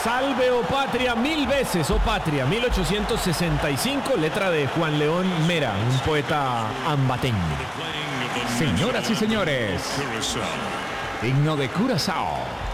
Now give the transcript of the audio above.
Salve, oh patria, mil veces, oh patria. 1865, letra de Juan León Mera, un poeta ambateño. Señoras y señores, himno de Curazao.